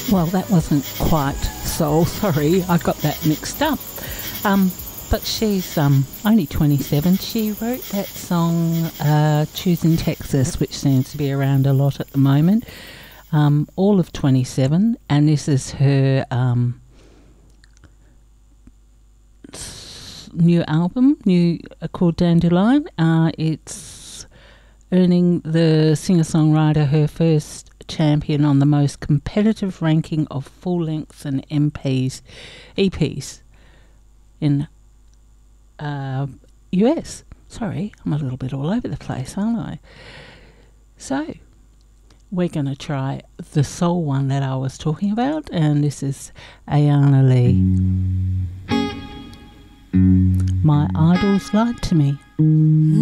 Well, that wasn't quite soul. Sorry, I got that mixed up. But she's only 27. She wrote that song, Choosing Texas, which seems to be around a lot at the moment. All of 27, and this is her new album, called Dandelion. It's earning the singer-songwriter her first champion on the most competitive ranking of full lengths and EPs in US. Sorry, I'm a little bit all over the place, aren't I? So we're going to try the soul one that I was talking about, and this is Ayana Lee. My idols lied to me.